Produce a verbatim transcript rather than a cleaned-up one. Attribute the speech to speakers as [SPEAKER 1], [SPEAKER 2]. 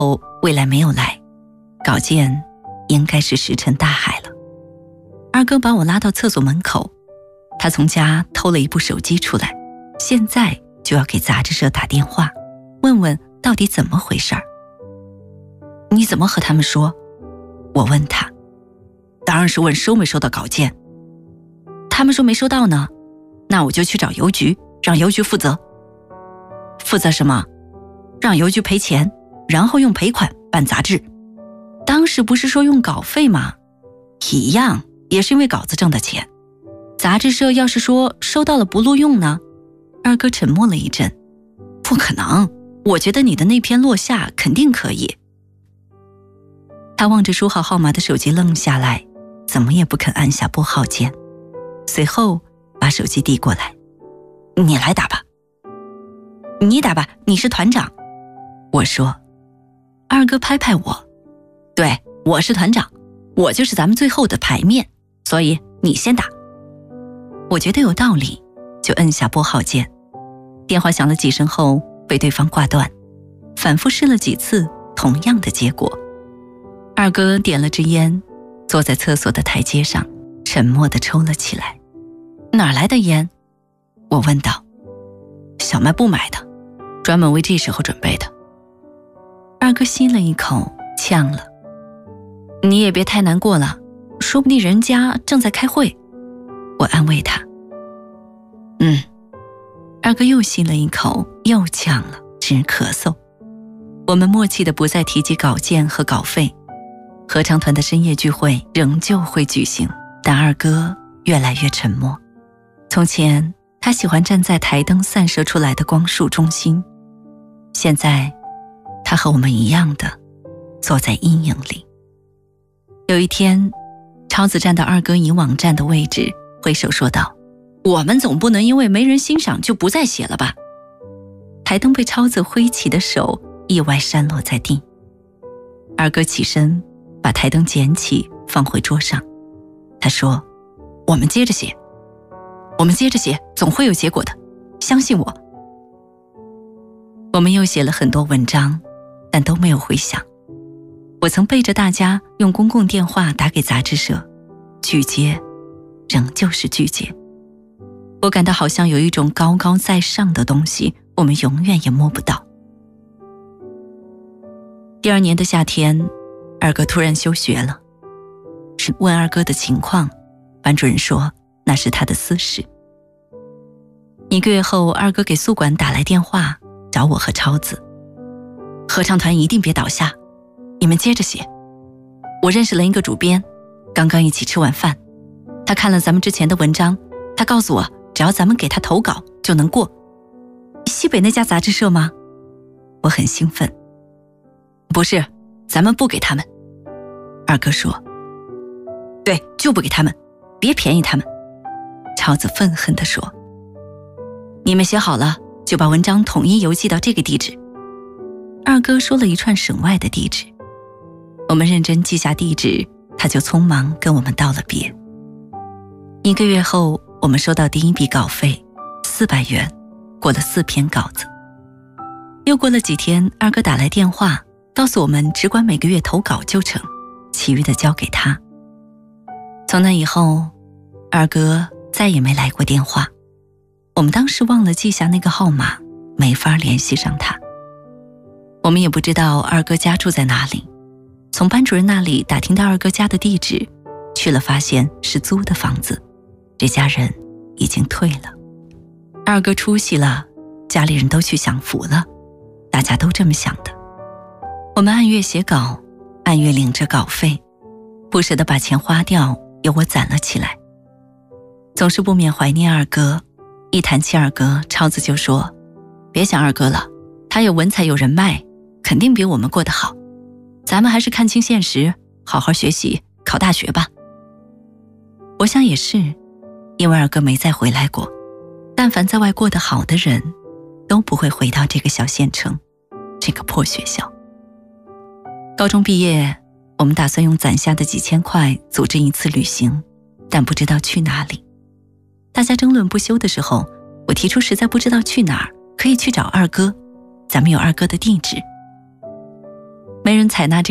[SPEAKER 1] 哦，未来没有来，稿件应该是石沉大海了。二哥把我拉到厕所门口，他从家偷了一部手机出来，现在就要给杂志社打电话，问问到底怎么回事儿。你怎么和他们说？我问他。当然是问收没收到稿件。他们说没收到呢，那我就去找邮局，让邮局负责。负责什么？让邮局赔钱，然后用赔款办杂志。当时不是说用稿费吗？一样，也是因为稿子挣的钱。杂志社要是说收到了不录用呢？二哥沉默了一阵。不可能，我觉得你的那篇落下肯定可以。他望着书号号码的手机愣下来，怎么也不肯按下拨号键，随后把手机递过来。你来打吧。你打吧，你是团长。我说。二哥拍拍我。对，我是团长，我就是咱们最后的牌面，所以你先打。我觉得有道理，就摁下拨号键。电话响了几声后被对方挂断，反复试了几次，同样的结果。二哥点了支烟，坐在厕所的台阶上，沉默地抽了起来。哪来的烟？我问道。小卖部买的，专门为这时候准备的。二哥吸了一口，呛了。你也别太难过了，说不定人家正在开会。我安慰他。嗯。二哥又吸了一口，又呛了，直咳嗽。我们默契地不再提及稿件和稿费。合唱团的深夜聚会仍旧会举行，但二哥越来越沉默。从前他喜欢站在台灯散射出来的光束中心，现在他和我们一样的坐在阴影里。有一天，超子站到二哥以往站的位置，挥手说道：我们总不能因为没人欣赏就不再写了吧。台灯被超子挥起的手意外扇落在地。二哥起身把台灯捡起放回桌上。他说：我们接着写，我们接着写，总会有结果的，相信我。我们又写了很多文章，但都没有回响。我曾背着大家用公共电话打给杂志社，拒接仍旧是拒接。我感到好像有一种高高在上的东西，我们永远也摸不到。第二年的夏天，二哥突然休学了。是问二哥的情况，班主任说那是他的私事。一个月后，二哥给宿管打来电话，找我和超子。合唱团一定别倒下，你们接着写。我认识了一个主编，刚刚一起吃晚饭，他看了咱们之前的文章，他告诉我只要咱们给他投稿就能过。西北那家杂志社吗？我很兴奋。不是，咱们不给他们。二哥说。对，就不给他们，别便宜他们。超子愤恨地说。你们写好了就把文章统一邮寄到这个地址。二哥说了一串省外的地址。我们认真记下地址，他就匆忙跟我们道了别。一个月后，我们收到第一笔稿费四百元，过了四篇稿子。又过了几天，二哥打来电话告诉我们只管每个月投稿就成，其余的交给他。从那以后，二哥再也没来过电话。我们当时忘了记下那个号码，没法联系上他。我们也不知道二哥家住在哪里，从班主任那里打听到二哥家的地址，去了发现是租的房子，这家人已经退了。二哥出息了，家里人都去享福了，大家都这么想的。我们按月写稿，按月领着稿费，不舍得把钱花掉，由我攒了起来。总是不免怀念二哥，一谈起二哥，超子就说：别想二哥了，他有文采有人脉，肯定比我们过得好。咱们还是看清现实，好好学习，考大学吧。我想也是，因为二哥没再回来过。但凡在外过得好的人，都不会回到这个小县城，这个破学校。高中毕业，我们打算用攒下的几千块组织一次旅行，但不知道去哪里。大家争论不休的时候，我提出实在不知道去哪儿，可以去找二哥，咱们有二哥的地址。 没人采纳这